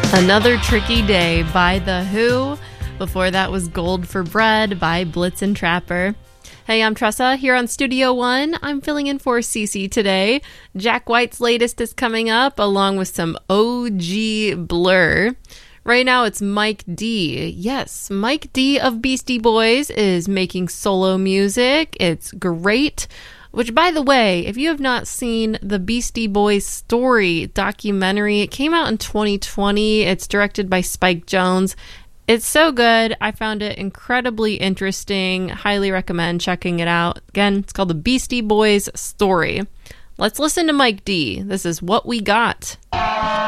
Another Tricky Day by The Who. Before that was Gold for Bread by Blitzen Trapper. Hey, I'm Tressa here on Studio One. I'm filling in for Cece today. Jack White's latest is coming up along with some OG Blur. Right now it's Mike D. Yes, Mike D of Beastie Boys is making solo music. It's great. Which, by the way, if you have not seen the Beastie Boys Story documentary, it came out in 2020. It's directed by Spike Jonze. It's so good. I found it incredibly interesting. Highly recommend checking it out. Again, it's called the Beastie Boys Story. Let's listen to Mike D. This is What We Got.